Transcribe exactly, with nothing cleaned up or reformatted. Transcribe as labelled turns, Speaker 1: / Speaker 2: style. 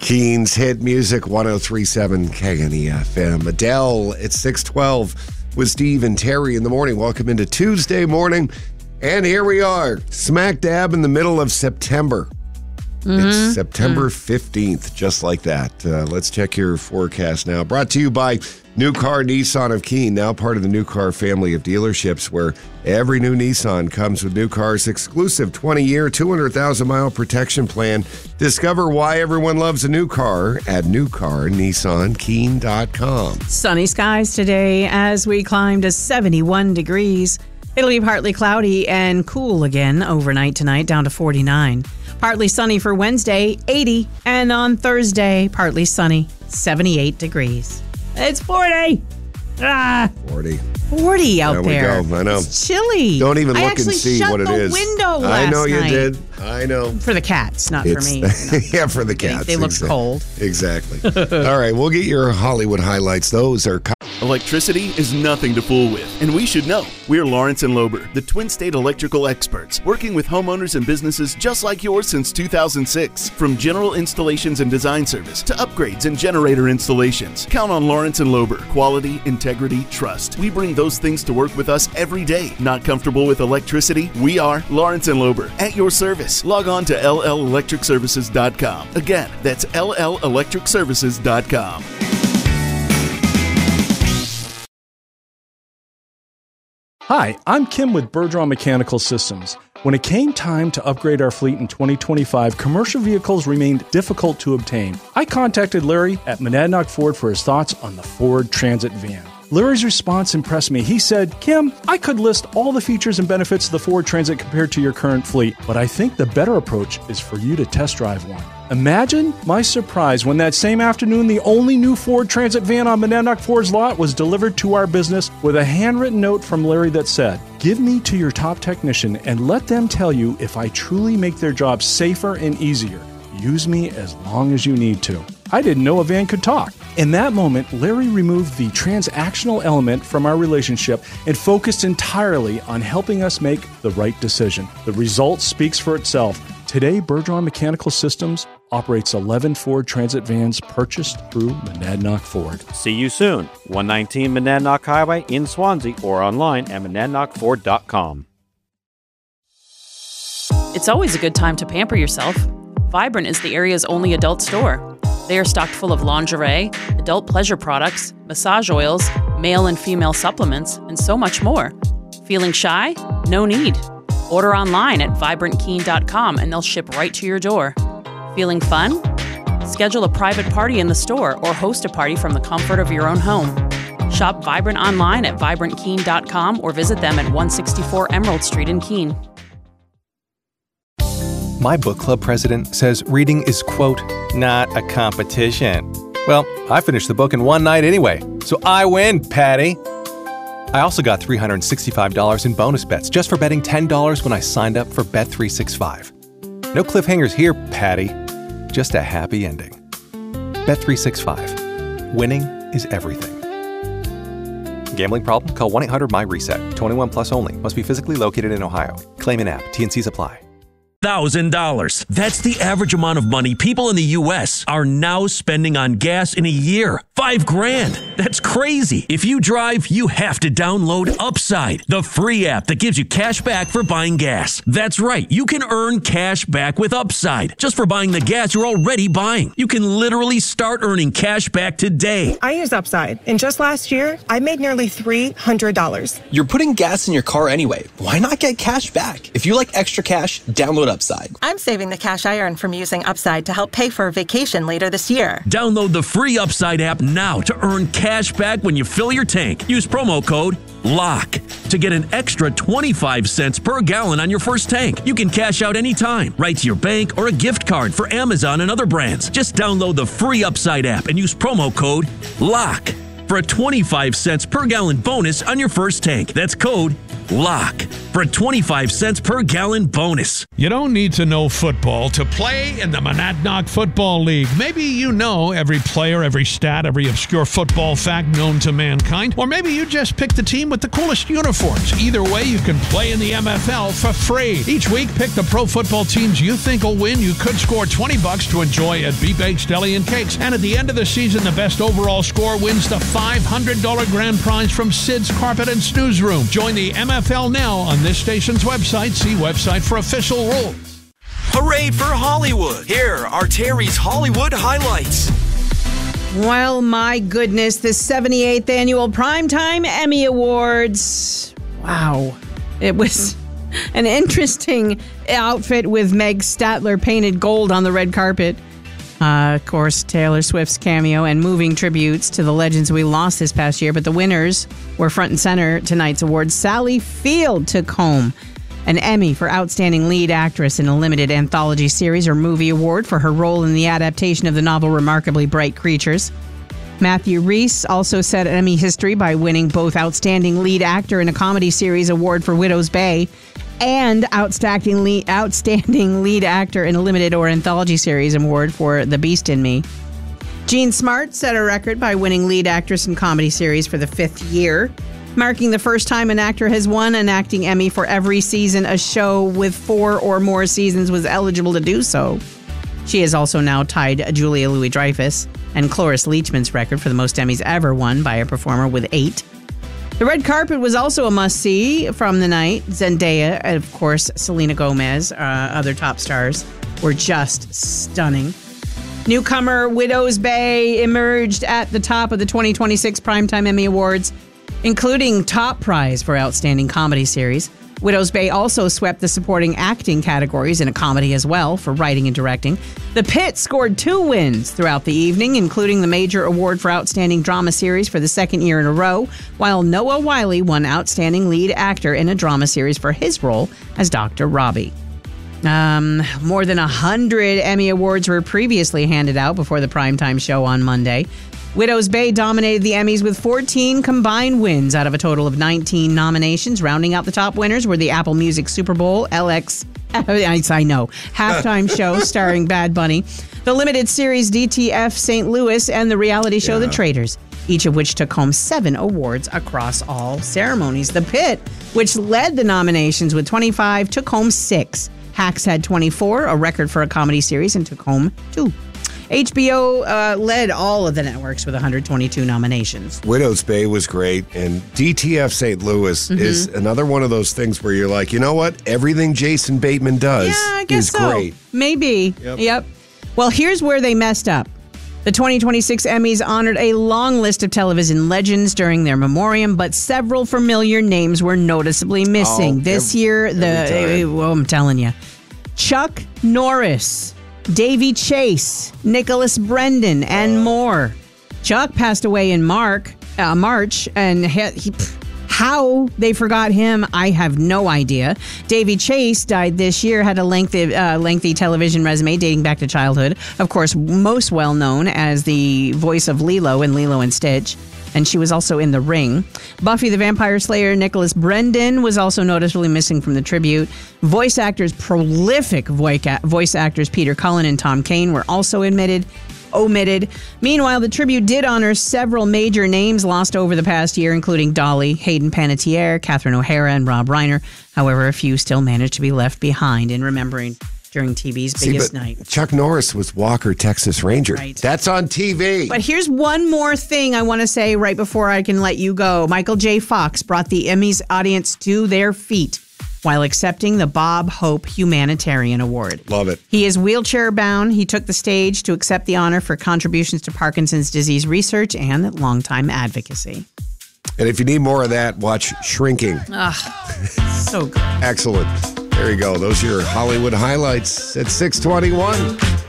Speaker 1: Keen's Hit Music, one oh three point seven K N E F M. Adele at six twelve with Steve and Terry in the morning. Welcome into Tuesday morning. And here we are, smack dab in the middle of September. Mm-hmm. It's September fifteenth, just like that. Uh, let's check your forecast now. Brought to you by New Car Nissan of Keene, now part of the New Car family of dealerships, where every new Nissan comes with New Car's exclusive twenty-year, two hundred thousand mile protection plan. Discover why everyone loves a new car at new car nissan keene dot com.
Speaker 2: Sunny skies today as we climb to seventy-one degrees. It'll be partly cloudy and cool again overnight tonight, down to forty-nine. Partly sunny for Wednesday, eighty. And on Thursday, partly sunny, seventy-eight degrees. It's forty. Ah,
Speaker 1: forty.
Speaker 2: forty out there.
Speaker 1: There we go. I know.
Speaker 2: It's chilly.
Speaker 1: Don't even
Speaker 2: I
Speaker 1: look and see what it is.
Speaker 2: I actually shut the window last
Speaker 1: I know you
Speaker 2: night.
Speaker 1: did. I know.
Speaker 2: For the cats, not
Speaker 1: It's,
Speaker 2: for me. No.
Speaker 1: Yeah, for the cats.
Speaker 2: They, they look
Speaker 1: exactly.
Speaker 2: cold.
Speaker 1: Exactly. All right, we'll get your Hollywood highlights. Those are...
Speaker 3: Electricity is nothing to fool with, and we should know. We're Lawrence and Lober, the Twin State electrical experts, working with homeowners and businesses just like yours since two thousand six. From general installations and design service to upgrades and generator installations, count on Lawrence and Lober. Quality, integrity, trust. We bring those things to work with us every day. Not comfortable with electricity? We are Lawrence and Lober, at your service. Log on to L L electric services dot com. Again, that's L L electric services dot com.
Speaker 4: Hi, I'm Kim with Bergeron Mechanical Systems. When it came time to upgrade our fleet in twenty twenty-five, commercial vehicles remained difficult to obtain. I contacted Larry at Monadnock Ford for his thoughts on the Ford Transit van. Larry's response impressed me. He said, Kim, I could list all the features and benefits of the Ford Transit compared to your current fleet, but I think the better approach is for you to test drive one. Imagine my surprise when that same afternoon, the only new Ford Transit van on Monadnock Ford's lot was delivered to our business with a handwritten note from Larry that said, give me to your top technician and let them tell you if I truly make their job safer and easier. Use me as long as you need to. I didn't know a van could talk. In that moment, Larry removed the transactional element from our relationship and focused entirely on helping us make the right decision. The result speaks for itself. Today, Bergeron Mechanical Systems operates eleven Ford Transit vans purchased through Monadnock Ford.
Speaker 5: See you soon. one nineteen Monadnock Highway in Swansea or online at monadnock ford dot com.
Speaker 6: It's always a good time to pamper yourself. Vibrant is the area's only adult store. They are stocked full of lingerie, adult pleasure products, massage oils, male and female supplements, and so much more. Feeling shy? No need. Order online at vibrant keene dot com and they'll ship right to your door. Feeling fun? Schedule a private party in the store or host a party from the comfort of your own home. Shop Vibrant online at vibrant keene dot com or visit them at one sixty-four Emerald Street in Keene.
Speaker 7: My book club president says reading is, quote, not a competition. Well, I finished the book in one night anyway, so I win, Patty. I also got three hundred sixty-five dollars in bonus bets just for betting ten dollars when I signed up for Bet three sixty-five. No cliffhangers here, Patty. Just a happy ending. Bet three sixty-five. Winning is everything. Gambling problem? Call one eight hundred my reset. twenty-one plus only. Must be physically located in Ohio. Claim in app. T and Cs apply.
Speaker 8: one thousand dollars. That's the average amount of money people in the U S are now spending on gas in a year. Five grand. That's crazy. If you drive, you have to download Upside, the free app that gives you cash back for buying gas. That's right. You can earn cash back with Upside just for buying the gas you're already buying. You can literally start earning cash back today.
Speaker 9: I use Upside, and just last year, I made nearly three hundred dollars.
Speaker 10: You're putting gas in your car anyway. Why not get cash back? If you like extra cash, download Upside.
Speaker 9: I'm saving the cash I earn from using Upside to help pay for a vacation later this year.
Speaker 8: Download the free Upside app now to earn cash back when you fill your tank. Use promo code LOCK to get an extra twenty-five cents per gallon on your first tank. You can cash out anytime, right to your bank or a gift card for Amazon and other brands. Just download the free Upside app and use promo code LOCK for a twenty-five cents per gallon bonus on your first tank. That's code LOCK for a twenty-five cents per gallon bonus.
Speaker 11: You don't need to know football to play in the Monadnock Football League. Maybe you know every player, every stat, every obscure football fact known to mankind. Or maybe you just picked the team with the coolest uniforms. Either way, you can play in the M F L for free. Each week, pick the pro football teams you think will win. You could score twenty bucks to enjoy at B-Bakes Deli and Cakes. And at the end of the season, the best overall score wins the five hundred dollars grand prize from Sid's Carpet and Snooze Room. Join the M F L now on this station's website. See website for official rules.
Speaker 12: Hooray for Hollywood! Here are Terry's Hollywood highlights.
Speaker 2: Well, my goodness, the seventy-eighth Annual Primetime Emmy Awards. Wow. It was an interesting outfit with Meg Statler painted gold on the red carpet. Uh, of course, Taylor Swift's cameo and moving tributes to the legends we lost this past year. But the winners were front and center tonight's awards. Sally Field took home an Emmy for Outstanding Lead Actress in a Limited Anthology Series or Movie Award for her role in the adaptation of the novel Remarkably Bright Creatures. Matthew Rhys also set Emmy history by winning both Outstanding Lead Actor in a Comedy Series award for Widow's Bay and Outstanding Lead, Outstanding Lead Actor in a Limited or Anthology Series award for The Beast in Me. Jean Smart set a record by winning Lead Actress in Comedy Series for the fifth year, marking the first time an actor has won an acting Emmy for every season a show with four or more seasons was eligible to do so. She has also now tied Julia Louis-Dreyfus and Cloris Leachman's record for the most Emmys ever won by a performer with eight. The red carpet was also a must-see from the night. Zendaya, and of course, Selena Gomez, uh, other top stars, were just stunning. Newcomer Widow's Bay emerged at the top of the twenty twenty-six Primetime Emmy Awards, including top prize for Outstanding Comedy Series. Widow's Bay also swept the supporting acting categories in a comedy as well for writing and directing. The Pit scored two wins throughout the evening, including the major award for Outstanding Drama Series for the second year in a row, while Noah Wyle won Outstanding Lead Actor in a Drama Series for his role as Doctor Robbie. Um, more than one hundred Emmy Awards were previously handed out before the primetime show on Monday. Widow's Bay dominated the Emmys with fourteen combined wins out of a total of nineteen nominations. Rounding out the top winners were the Apple Music Super Bowl, L X, I know, halftime show starring Bad Bunny, the limited series D T F Saint Louis, and the reality show yeah. The Traitors, each of which took home seven awards across all ceremonies. The Pit, which led the nominations with twenty-five, took home six. Hacks had twenty-four, a record for a comedy series, and took home two. H B O uh, led all of the networks with one hundred twenty-two nominations.
Speaker 1: Widow's Bay was great, and D T F Saint Louis mm-hmm. is another one of those things where you're like, you know what? Everything Jason Bateman does
Speaker 2: yeah, I guess
Speaker 1: is
Speaker 2: so.
Speaker 1: great.
Speaker 2: Maybe. Yep. yep. Well, here's where they messed up. The twenty twenty-six Emmys honored a long list of television legends during their memoriam, but several familiar names were noticeably missing.
Speaker 1: Oh,
Speaker 2: this
Speaker 1: every,
Speaker 2: year, the uh, well, I'm telling you, Chuck Norris, Davy Chase, Nicholas Brendan, and more. Chuck passed away in Mark, uh, March, and he, he, how they forgot him, I have no idea. Davy Chase died this year, had a lengthy, uh, lengthy television resume dating back to childhood. Of course, most well known as the voice of Lilo in Lilo and Stitch. And she was also in The Ring. Buffy the Vampire Slayer Nicholas Brendan was also noticeably missing from the tribute. Voice actors, prolific voice actors Peter Cullen and Tom Kane were also admitted, omitted. Meanwhile, the tribute did honor several major names lost over the past year, including Dolly, Hayden Panettiere, Catherine O'Hara, and Rob Reiner. However, a few still managed to be left behind in remembering during T V's biggest
Speaker 1: See,
Speaker 2: night.
Speaker 1: Chuck Norris was Walker, Texas Ranger.
Speaker 2: Right.
Speaker 1: That's on T V.
Speaker 2: But here's one more thing I want to say right before I can let you go. Michael J. Fox brought the Emmys audience to their feet while accepting the Bob Hope Humanitarian Award.
Speaker 1: Love it.
Speaker 2: He is wheelchair bound. He took the stage to accept the honor for contributions to Parkinson's disease research and longtime advocacy.
Speaker 1: And if you need more of that, watch Shrinking.
Speaker 2: Ugh, so good.
Speaker 1: Excellent. There you go. Those are your Hollywood highlights at six twenty-one.